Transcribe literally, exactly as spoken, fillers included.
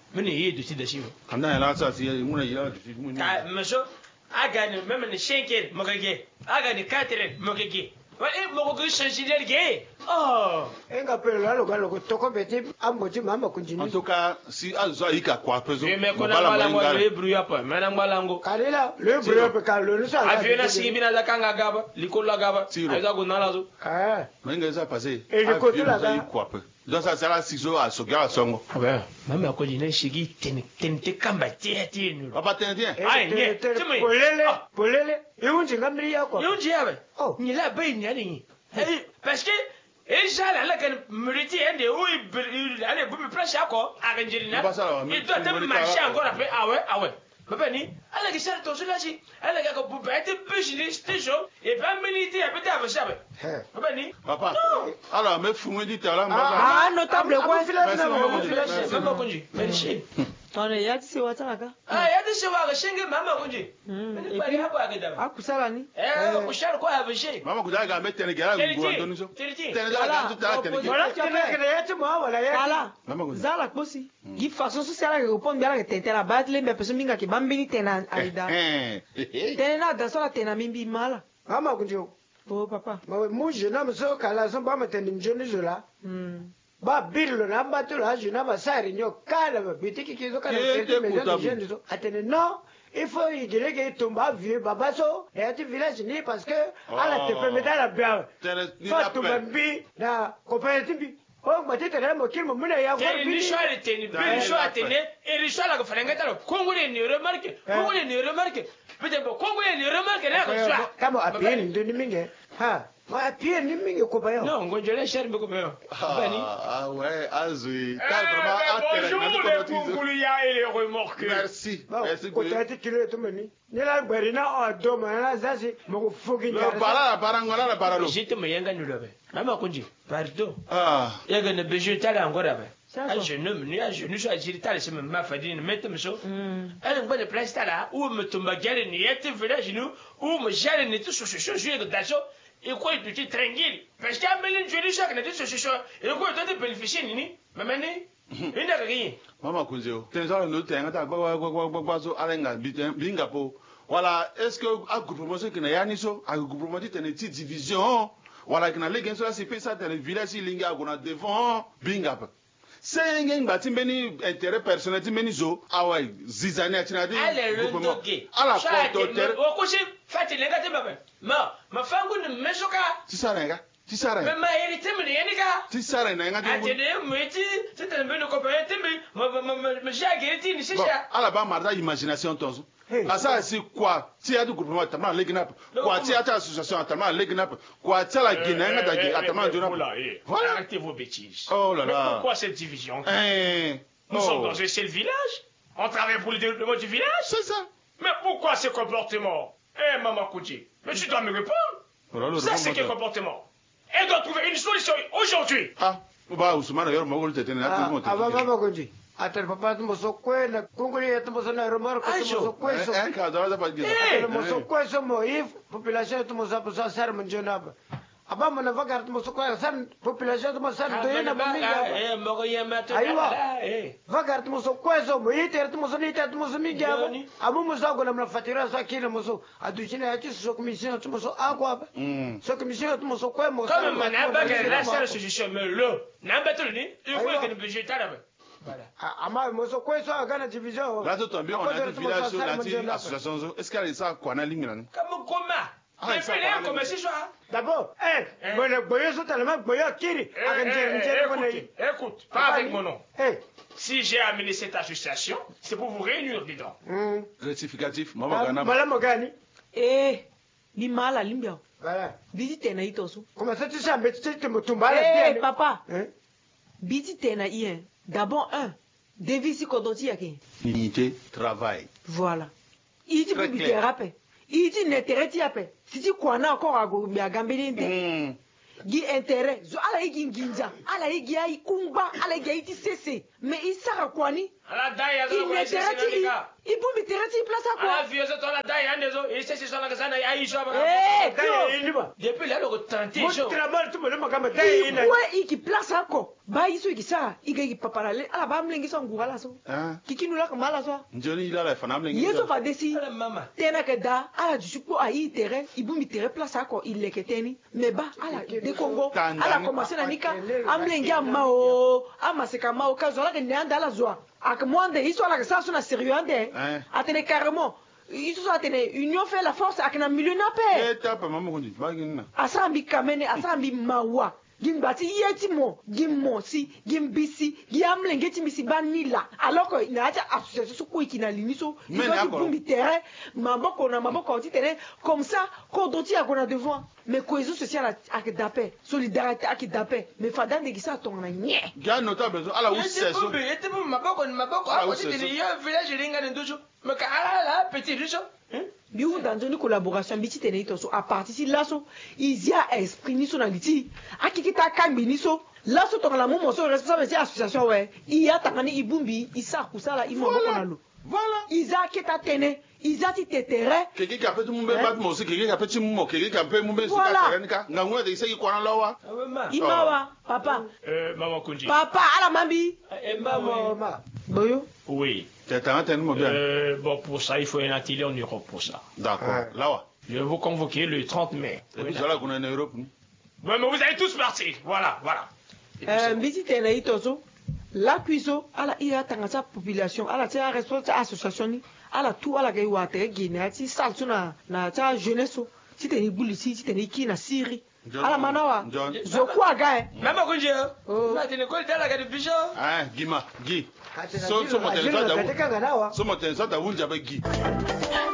mene yi du da shi kan da la sa si mun yi la du mun ka maso aga ne même ne cinq mogage aga ne quatre mogage wa e mogo changer ge oh enga pelo la loga logo toko beti amboji mama kunjini en tout cas si azo ika kwa preso me ko na bala ngo le bruya pa me na bala ngo kadela le bruya pa ka lo sa aviona si bina za kanga gaba likola gaba aiza go nala zo eh menga za passer et le côté là quoi peu donc ça sera siso a soga songo ah ben mama ko jina shigi ten ten te kamba tie tie nu papa ten ten ai ne polele polele yunji ngamri yako yunji yabe oh ni la bay ni ali parce que et ça là que mérite ende oui allez vous me place encore à Angelina il doit te marcher encore après ah ouais ah ouais papa ni ala que ça ton là si ala que vous être plus de station et pas militer peut être avec ça papa ni papa alors me fumé dit là ah notable quoi mama konji merci on est yati se wataka ah yati se wa shinge mama konji ni pale hapo akidaba akusala ni eh kushara kwa haveshi mama kudaga metene gara ngurando nizo tene daga tuta tene voilà tene yati mo wala yati ala zala kosi gi façon sociale que répondre bien que tente la battle mais personne minga ki bambini tena aida tene na da sola tena mimbi mala mama kunjo oh papa moi je n'aime ça kala son ba metene njoni zola ba billo na batulu ajuna basari nyo kala ba bitiki kizo kana tete mezo jeune zo atene non il faut y dire que tomba vieux babaso et à village ni parce que ala te fait mettre la bien fa to bambi na coopérative oh ma tete na mo kilmo muna ya ko bi so ale teni bi so atene e ri so la ko franga talo kongole ni remarque kongole ni remarque peut-être kongole ni remarque na ko so kama apien ndini minge ha ma apien ni minge ko bayo non ngonjole cher be ko bayo bani ah ouais azui ta vraiment attere kongole ya ele remorque merci merci ko tati kilo to meni ni la barina o do ma la zazi mo ko fogi ndara bara bara ngala la bara lo jite me yanga ni lobe mama kunji pardon ah yaga ne beje tala ngora ba a jeune ni a jeune so a jiri tala se ma fadi ni mette me so elle ngba de place tala ou me tomba gare ni yete village nous ou me jare ni tout so so so je da so et quoi tu te tranquille parce que ameli joli chaque ne so so so et quoi tu te bénéficier ni mama ni ina ka gini mama kunjo tenza no tenga ta gwa gwa gwa gwa so alenga binga po voilà est-ce que a groupement ce que na yani so a groupement dit une petite division voilà que na legen so c'est ça dans le village linga gona devant binga pa c'est ngeng bati mbeni intérêt personnel ti mbeni zo awai zizani atina di groupement ala porto ter o ko se fati lenga te baba ma ma fangu ni mesoka ti sarenga ti sarenga ma hérité me ni ka ti sarenga ngati atene mweti c'est un peu ko pa tembe ma ma jageti ni shisha ala ba marda imagination tonzo asa si quoi ti ya du groupement tama legina quoi ti ya ta association tama legina quoi ti la guinée ngata gi atama jona voilà arrêtez vos bêtises oh là là pourquoi cette division eh nous sommes dans un seul village on travaille pour le développement du village c'est ça mais pourquoi ce comportement eh maman Kouti mais tu dois me répondre ça c'est quel comportement elle doit trouver une solution aujourd'hui ah ba Ousmane yor magol tete na tout le monde ah maman Kouti atar papa tu moso kwena kunguli ya tu moso na romar ko tu moso kweso eh ka dara da ba giza tu moso kweso mo if population tu moso pa sar mo jonaba aba mo na vagar tu moso kweso san population tu moso san do yana minga eh mo ya mato eh vagar tu moso kweso mo iter tu moso ni tu moso minga amu moso go na fatira sa kile moso aduchina ya tu so commission tu moso agwa so commission tu moso kwe mo comme mana bagar la seule solution mais le na bato ni il faut que nous végétal voilà ama moso kweso agana division là tout tombé on a dit village là dit association est-ce qu'elle ça quoi na ligne là comme comment mais fallait comme si ça d'abord eh bon boyo so tellement boyo kiri écoute pas avec mon nom si j'ai amené cette association c'est pour vous réunir dedans rectificatif mama gana mala mogani eh ni mala limbia voilà biti tena itoso comment ça tu sais mais tu te mutumbala bien eh papa biti tena ien d'abord un devisi kodoti yake unité travail voilà iti bibi rappel iti n'intérêt yape si tu kwana encore ago ya gambeli nte gi intérêt zo ala igi nginja ala igi ai kumba ala igi iti sese mais isaka kwani ala daya zo ko sese ibu mi tereti place quoi ala vieux zo ala daya ndezo et sese so la kasana ya isha ba eh depuis là le tenté Mo trabalho tu me lema kama dai i ina. kwe i ki place ako ba iso ki sa i ga ki paparale ala ba mlengi so ngula so kikinu la kamala so njoni ila la fana mlengi yeso fa desi mama tena ke da ala jusuko a i terrain i bumi terrain place ako il leketeni me ba ala de Congo ala commencer na nika amlengi ama o ama se kama o kazo la ke nyanda ala zo ak monde iso ala ke sa so na sérieux ande atene carrément iso so atene union fait la force ak na milieu na pe eta pa mama kundi bagina asambi kamene asambi mawa gimbati yeti mo gimmo si gimbisi giamlenge timisi banila alors que na acha association so ko ikina liniso ils ont bumbi terrain maboko na maboko ti terrain comme ça ko doti a kona devant mais cohésion sociale ak dapé solidarité ak dapé mais fadande ki sa tongana nye ga notable so ala useso ete bo maboko na maboko a ti de yo village ringa ndojo mais ka ala la petit richo biou dans une collaboration biti tene ito so a partir si laso izia esprit ni so na liti akikita kambi ni so laso to la momo so responsable de association we iya tangani ibumbi isa kusala imo moko na lo voilà iza kita tene iza ti tetere keke ka pe tumbe bat mo se keke ka pe timu keke ka pe mumbe se ka terenika ngangwe de se ki kwana lawa imawa papa euh maman kunji papa ala mambi e maman boyo oui Euh, bon, pour ça, il faut un atelier en Europe pour ça. D'accord. Ouais. Là, je vais vous convoquer le trente mai. Et puis, là qu'on est en Europe. Ouais, mais vous allez tous partir. Voilà, voilà. Euh, Mbiti tena itoso, la cuiso, ala ira tangasa population, ala tia responsable association ni, ala tout ala gay water Guinée, ti salso na na tia jeunesse, ti teni bulisi, ti teni ki na Syrie. Ala manawa. Zo kwa gae. Mama kunje. Oh. Na teni ko dala ga de bijo. Ah, Gima, Gi. So so mo tena sa da. So mo tena sa da wunja ba Gi.